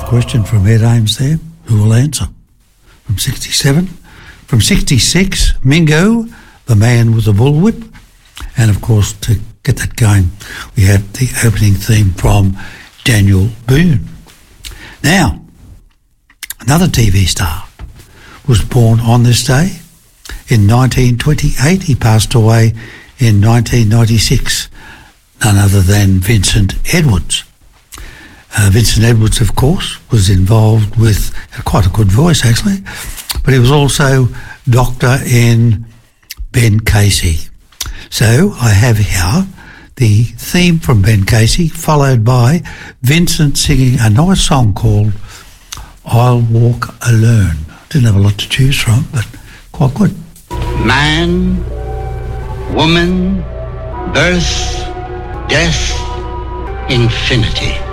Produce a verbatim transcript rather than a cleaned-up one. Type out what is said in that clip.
question from Ed Ames there. Who will answer? From sixty-seven. From sixty-six, Mingo, the man with the bullwhip. And, of course, to get that going, we had the opening theme from Daniel Boone. Now, another T V star was born on this day in nineteen twenty-eight. He passed away in nineteen ninety-six, none other than Vincent Edwards. Uh, Vincent Edwards, of course, was involved with, had quite a good voice actually, but he was also doctor in Ben Casey. So I have here the theme from Ben Casey, followed by Vincent singing a nice song called I'll Walk Alone. Didn't have a lot to choose from, but quite good. Man, woman, birth, death, infinity.